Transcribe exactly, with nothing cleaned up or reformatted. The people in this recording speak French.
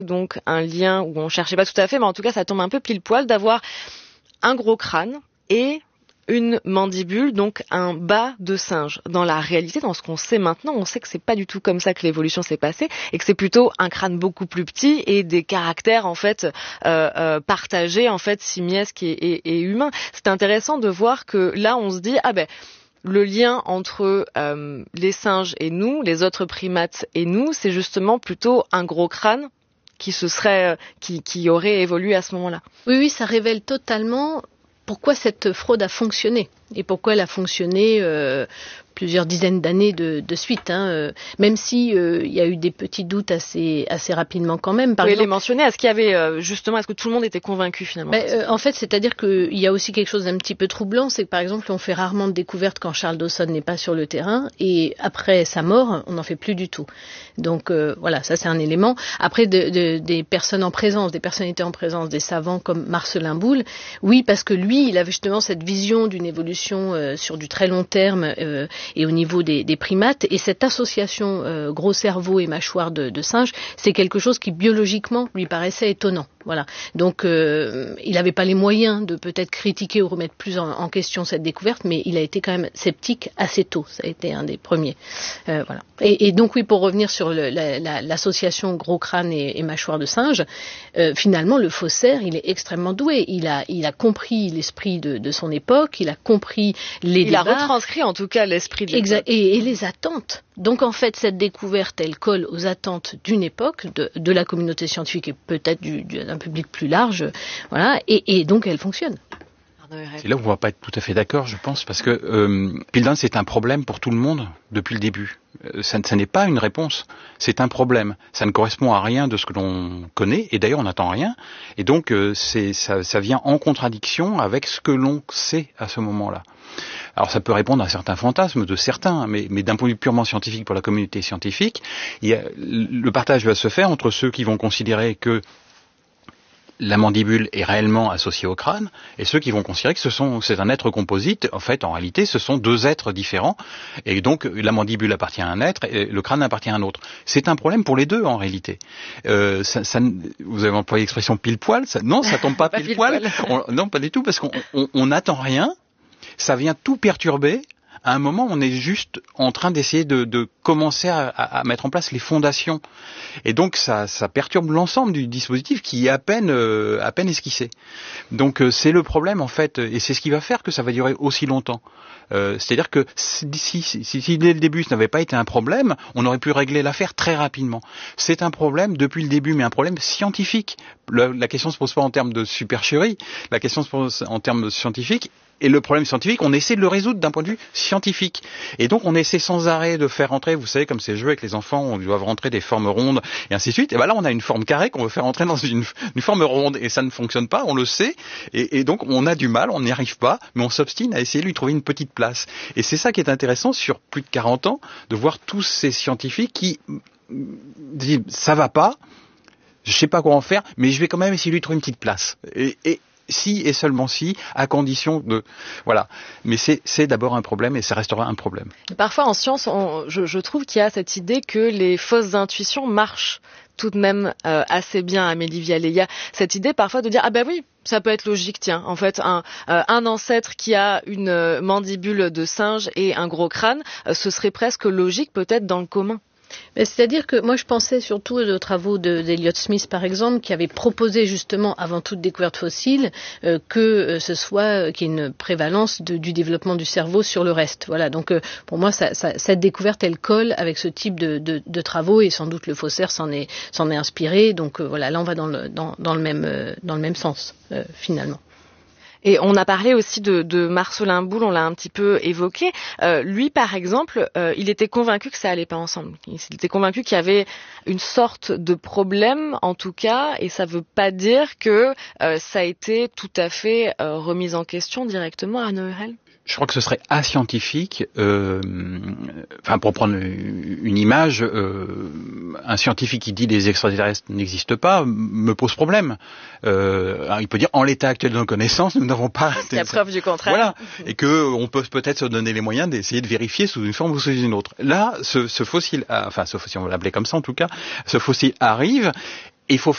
Donc un lien où on cherchait pas tout à fait, mais en tout cas ça tombe un peu pile poil d'avoir un gros crâne et une mandibule, donc un bas de singe. Dans la réalité, dans ce qu'on sait maintenant, on sait que c'est pas du tout comme ça que l'évolution s'est passée et que c'est plutôt un crâne beaucoup plus petit et des caractères en fait euh, euh, partagés, en fait simiesques et, et, et humains. C'est intéressant de voir que là on se dit ah ben le lien entre euh, les singes et nous, les autres primates et nous, c'est justement plutôt un gros crâne qui se serait, qui, qui aurait évolué à ce moment-là. Oui, oui, ça révèle totalement pourquoi cette fraude a fonctionné et pourquoi elle a fonctionné euh, plusieurs dizaines d'années de, de suite, hein, euh, même si euh, il y a eu des petits doutes assez assez rapidement quand même. Par Vous exemple, les mentionner. Est-ce qu'il y avait euh, justement, est-ce que tout le monde était convaincu finalement? ben, euh, En fait, c'est-à-dire qu'il y a aussi quelque chose d'un petit peu troublant, c'est que par exemple, on fait rarement de découvertes quand Charles Dawson n'est pas sur le terrain, et après sa mort, on n'en fait plus du tout. Donc euh, voilà, ça c'est un élément. Après, de, de, des personnes en présence, des personnalités en présence, des savants comme Marcelin Boule, oui, parce que lui, il avait justement cette vision d'une évolution euh, sur du très long terme. Euh, et au niveau des, des primates, et cette association euh, gros cerveau et mâchoire de, de singe, c'est quelque chose qui biologiquement lui paraissait étonnant. Voilà. Donc euh, il n'avait pas les moyens de peut-être critiquer ou remettre plus en, en question cette découverte, mais il a été quand même sceptique assez tôt. Ça a été un des premiers. Euh, voilà. Et, et donc oui, pour revenir sur le, la, la, l'association gros crâne et, et mâchoire de singe, euh, finalement le faussaire, il est extrêmement doué. Il a, il a compris l'esprit de, de son époque, il a compris les il débats. Il a retranscrit en tout cas l'esprit de l'époque. Exa- et, et les attentes. Donc en fait, cette découverte, elle colle aux attentes d'une époque, de, de la communauté scientifique et peut-être du, du, d'un public plus large, voilà, et, et donc elle fonctionne. C'est là où on va pas être tout à fait d'accord, je pense, parce que euh, Pildan, c'est un problème pour tout le monde depuis le début. Euh, ça, ça n'est pas une réponse, c'est un problème. Ça ne correspond à rien de ce que l'on connaît, et d'ailleurs on n'attend rien. Et donc euh, c'est, ça, ça vient en contradiction avec ce que l'on sait à ce moment-là. Alors ça peut répondre à certains fantasmes de certains, mais, mais d'un point de vue purement scientifique pour la communauté scientifique, il y a, le partage va se faire entre ceux qui vont considérer que la mandibule est réellement associée au crâne, et ceux qui vont considérer que ce sont, c'est un être composite. En fait, en réalité, ce sont deux êtres différents, et donc la mandibule appartient à un être, et le crâne appartient à un autre. C'est un problème pour les deux, en réalité. Euh, ça, ça, vous avez employé l'expression pile-poil, ça, non, ça tombe pas, pas pile-poil. On, non, pas du tout, parce qu'on n'attend rien, ça vient tout perturber. À un moment, on est juste en train d'essayer de, de commencer à, à, à mettre en place les fondations. Et donc, ça, ça perturbe l'ensemble du dispositif qui est à peine, euh, à peine esquissé. Donc, euh, c'est le problème, en fait, et c'est ce qui va faire que ça va durer aussi longtemps. Euh, c'est-à-dire que si, si, si, si dès le début, ce n'avait pas été un problème, on aurait pu régler l'affaire très rapidement. C'est un problème depuis le début, mais un problème scientifique. Le, la question se pose pas en termes de supercherie, la question se pose en termes scientifiques. Et le problème scientifique, on essaie de le résoudre d'un point de vue scientifique. Et donc, on essaie sans arrêt de faire rentrer, vous savez, comme ces jeux avec les enfants, on doit rentrer des formes rondes, et ainsi de suite. Et ben là, on a une forme carrée qu'on veut faire rentrer dans une, une forme ronde, et ça ne fonctionne pas, on le sait. Et, et donc, on a du mal, on n'y arrive pas, mais on s'obstine à essayer de lui trouver une petite place. Et c'est ça qui est intéressant sur plus de quarante ans, de voir tous ces scientifiques qui disent, ça va pas, je sais pas quoi en faire, mais je vais quand même essayer de lui trouver une petite place. Et, et si et seulement si, à condition de... Voilà. Mais c'est, c'est d'abord un problème et ça restera un problème. Parfois en science, on, je, je trouve qu'il y a cette idée que les fausses intuitions marchent tout de même euh, assez bien, Amélie Vialet. Il y a cette idée parfois de dire « Ah ben oui, ça peut être logique, tiens. En fait, un, euh, un ancêtre qui a une euh, mandibule de singe et un gros crâne, euh, ce serait presque logique peut-être dans le commun. » C'est-à-dire que moi je pensais surtout aux travaux de, d'Elliott Smith par exemple, qui avait proposé justement avant toute découverte fossile euh, que euh, ce soit euh, qu'il y ait une prévalence de, du développement du cerveau sur le reste. Voilà, donc euh, pour moi ça, ça, cette découverte elle colle avec ce type de, de, de travaux et sans doute le faussaire s'en est, s'en est inspiré. Donc euh, voilà, là on va dans le, dans, dans le, même, euh, dans le même sens euh, finalement. Et on a parlé aussi de, de Marcelin Boule, on l'a un petit peu évoqué. Euh, lui, par exemple, euh, il était convaincu que ça allait pas ensemble. Il était convaincu qu'il y avait une sorte de problème, en tout cas, et ça veut pas dire que euh, ça a été tout à fait euh, remis en question directement à Noël. Je crois que ce serait ascientifique, euh, enfin pour prendre une image, euh, un scientifique qui dit les extraterrestres n'existent pas me pose problème. Euh, il peut dire en l'état actuel de nos connaissances, nous n'avons pas. C'est la preuve du contraire. Voilà, et que on peut peut-être se donner les moyens d'essayer de vérifier sous une forme ou sous une autre. Là, ce, ce fossile, enfin ce fossile, on va l'appeler comme ça en tout cas, ce fossile arrive. Il faut